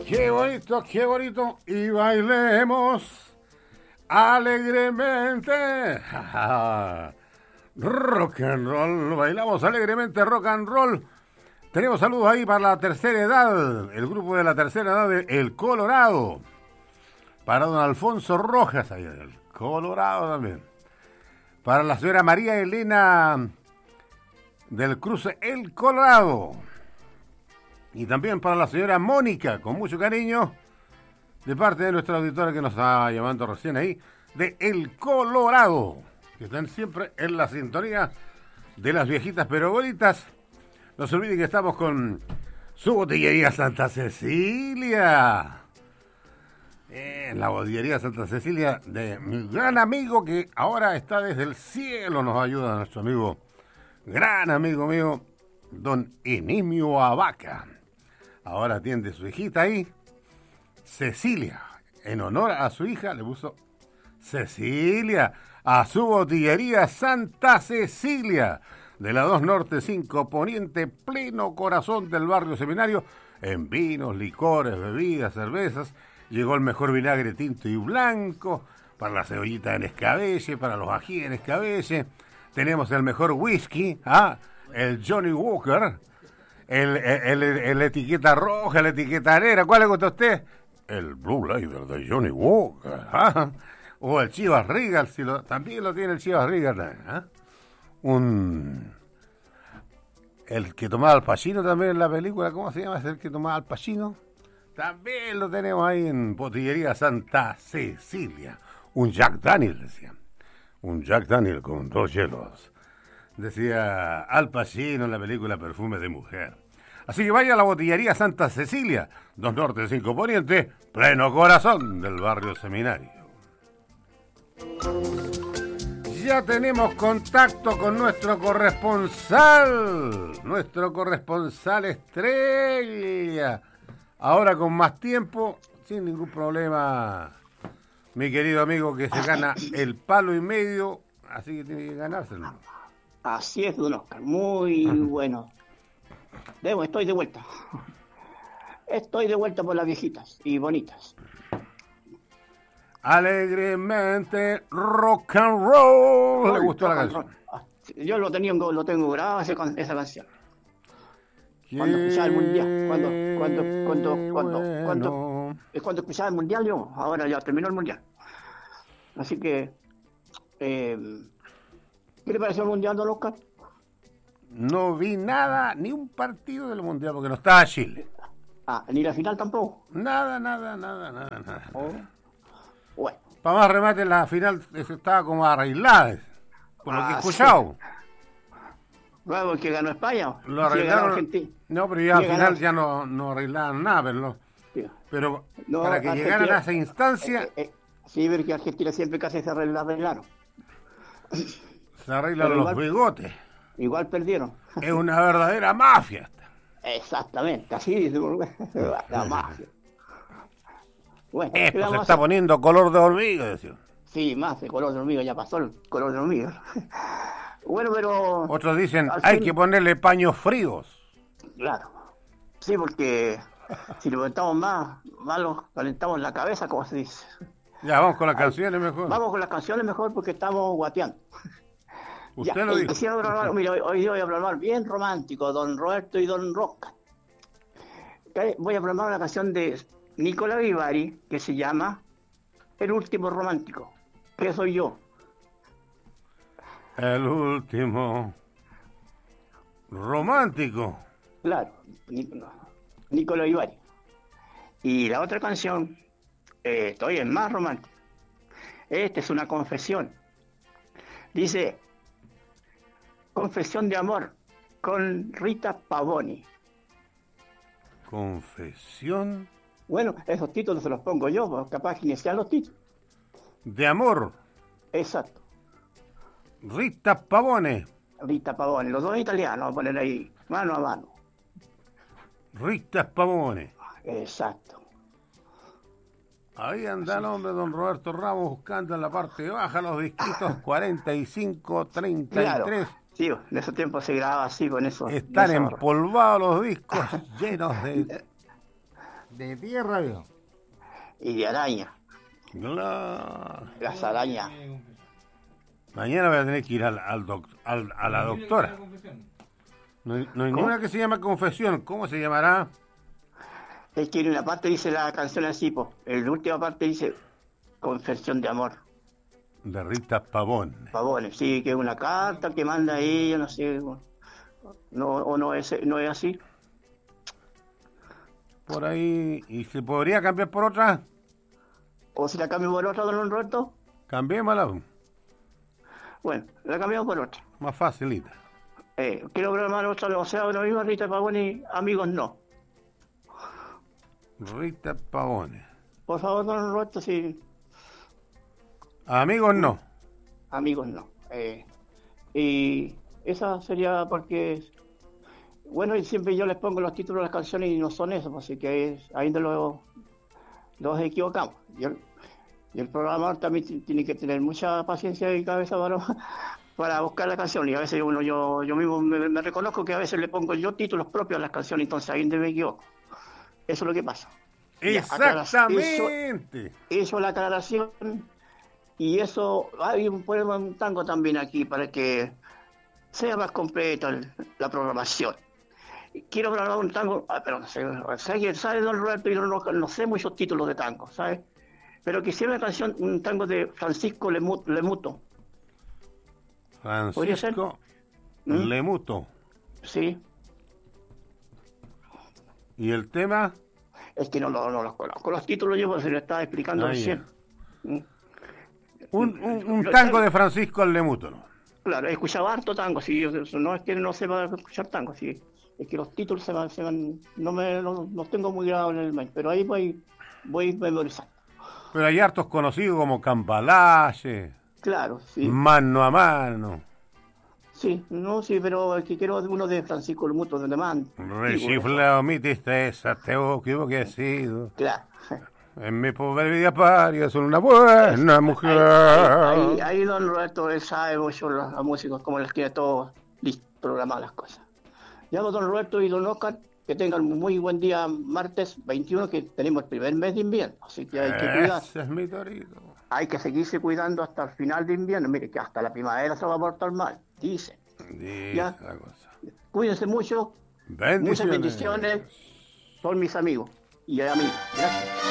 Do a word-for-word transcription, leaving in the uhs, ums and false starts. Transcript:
Qué bonito, qué bonito. Y bailemos alegremente. Rock and roll. Bailamos alegremente rock and roll. Tenemos saludos ahí para la tercera edad. El grupo de la tercera edad de El Colorado. Para don Alfonso Rojas, ahí el Colorado también. Para la señora María Elena del Cruce El Colorado. Y también para la señora Mónica, con mucho cariño, de parte de nuestra auditora que nos está llamando recién ahí, de El Colorado, que están siempre en la sintonía de las viejitas pero bonitas. No se olviden que estamos con su botillería Santa Cecilia. En la botillería Santa Cecilia de mi gran amigo que ahora está desde el cielo, nos ayuda nuestro amigo, gran amigo mío, don Enimio Abaca. Ahora atiende su hijita ahí, Cecilia. En honor a su hija le puso Cecilia a su botillería Santa Cecilia de la dos Norte cinco Poniente, pleno corazón del barrio Seminario, en vinos, licores, bebidas, cervezas. Llegó el mejor vinagre tinto y blanco para la cebollita en escabeche, para los ají en escabeche. Tenemos el mejor whisky, ¿ah? El Johnny Walker. El, el, el, el etiqueta roja, la etiqueta negra. ¿Cuál le gusta a usted? El Blue Label de Johnny Walker. ¿Ah? O el Chivas Regal, si lo, también lo tiene el Chivas Regal. ¿Ah? Un... El que tomaba Al Pacino también en la película, ¿cómo se llama? ¿Es el que tomaba Al Pacino? También lo tenemos ahí en Botillería Santa Cecilia. Un Jack Daniel, decía. Un Jack Daniel con dos hielos. Decía Al Pacino en la película Perfume de Mujer. Así que vaya a la Botillería Santa Cecilia, dos Norte, cinco Poniente, pleno corazón del barrio Seminario. Ya tenemos contacto con nuestro corresponsal, nuestro corresponsal estrella. Ahora con más tiempo, sin ningún problema, mi querido amigo que se gana el palo y medio, así que tiene que ganárselo. Así es, don Oscar, muy bueno. Debo, estoy de vuelta. Estoy de vuelta por las viejitas y bonitas. Alegremente rock and roll. ¿Le gustó la canción? Yo lo tenía, lo tengo grabado esa, esa canción. Cuando escuchaba el mundial, cuando, cuando, cuando, cuando, bueno. cuando, es cuando escuchaba el mundial yo, ahora ya terminó el mundial. Así que, eh, ¿qué le pareció el mundial, don Oscar? No vi nada, ni un partido del mundial, porque no estaba Chile. Ah, ni la final tampoco. Nada, nada, nada, nada, nada. Oh. Bueno. Para más remate, la final estaba como arreglada, por lo que he Ah, escuchado. Sí. Luego el que ganó España. Lo arreglaron. No, pero ya al final ganó. ya no, no arreglaron nada, pero, no, Sí. pero No, para que Argentina, llegaran a esa instancia, eh, eh, sí, porque Argentina siempre casi se arreglaron. se arreglan pero los igual, bigotes. Igual perdieron. Es una verdadera mafia. Exactamente, así dice la mafia. Bueno, Esto se está poniendo color de hormiga, decía. Sí, más de color de hormiga, ya pasó el color de hormiga. Bueno, pero... Otros dicen, hay fin... que ponerle paños fríos. Claro. Sí, porque si lo calentamos más, más lo calentamos la cabeza, como se dice. Ya, vamos con las canciones mejor. Vamos con las canciones mejor porque estamos guateando. Usted ya, lo dijo. Hablar, mira, hoy, hoy voy a hablar bien romántico, don Roberto y don Rosca. Voy a programar una canción de Nicolás Vivari que se llama El último romántico, que soy yo. El último romántico. Claro, Nicolás Vivari. Y la otra canción, eh, estoy en más romántico. Esta es una confesión. Dice, confesión de amor con Rita Pavoni. Confesión. Bueno, esos títulos se los pongo yo, pues, capaz que iniciar los títulos. De amor. Exacto. Rita Pavone. Rita Pavone, los dos italianos, vamos a poner ahí, mano a mano. Rita Pavone. Exacto. Ahí anda el hombre, don Roberto Ramos, buscando en la parte baja los disquitos cuarenta y cinco, treinta y tres. Claro. Sí, en esos tiempos se grababa así con eso. Están eso. empolvados los discos llenos de De tierra, viejo. Y de araña. Claro. Las arañas. Mañana voy a tener que ir al, al doc- al- a la doctora. No hay, no hay ninguna que se llama confesión. ¿Cómo se llamará? Es que en una parte dice la canción así, po. En la última parte dice confesión de amor. De Rita Pavón. Pavones, sí, que es una carta que manda ella, no sé. No, o no es, no es así. Por ahí. ¿Y se podría cambiar por otra? O si la cambio por otra, don Roberto. Cambiémosla. Bueno, la cambiamos por otra. Más facilita. Eh, quiero programar otra, o sea, lo mismo Rita Pavone, amigos no. Rita Pavone. Por favor, don Roberto, sí. Amigos no. Amigos no. Eh, y esa sería porque, bueno, y siempre yo les pongo los títulos de las canciones y no son esos, así que es, ahí donde los, los equivocamos. Y el, y el programador también t- tiene que tener mucha paciencia y cabeza para, para buscar la canción. Y a veces uno, yo, yo mismo me, me reconozco que a veces le pongo yo títulos propios a las canciones, entonces ahí donde me equivoco. Eso es lo que pasa. Ya, aclara- Exactamente. Eso, eso la aclaración. Y eso, hay un poema, un tango también aquí para que sea más completa el- la programación. Quiero grabar un tango, ah, pero no sé, sé- sabe don Roberto y don Roca, no sé muchos títulos de tango, ¿sabes? Pero quisiera una canción, un tango de Francisco Lemu- Lemuto, ¿Podría ser? Francisco ¿Mm? Lemuto. ¿sí? ¿Y el tema? Es que no, no, no los conozco. Los títulos yo se lo estaba explicando Ah, recién. ya. ¿Mm? Un, un, un Lo- tango de Francisco Lemuto, ¿no? Claro, he escuchado harto tango, sí, yo- no es que no sepa escuchar tango, sí, es que los títulos se van, se van no me no, los tengo muy grabados en el mind, pero ahí voy, voy memorizando. Pero hay hartos conocidos como Cambalache, Claro, sí, Mano a Mano, sí, no, sí, pero es que quiero uno de Francisco Lemuto, de Man. Rechiflado mi tristeza, te equivoco que he sido. Claro, En mi pobre vida paria soy una buena mujer. ahí, ahí, ahí don Roberto él sabe mucho los, los músicos, como les tiene todos listos, programadas las cosas. Llamo don Roberto y don Oscar, que tengan un muy buen día martes veintiuno, que tenemos el primer mes de invierno, así que hay que cuidar. Ese es mi torito. Hay que seguirse cuidando hasta el final de invierno. Mire que hasta la primavera se va a portar mal, dicen. Dice Ya. la cosa. Cuídense mucho. Bendiciones. Muchas bendiciones. Son mis amigos y amigas. Gracias.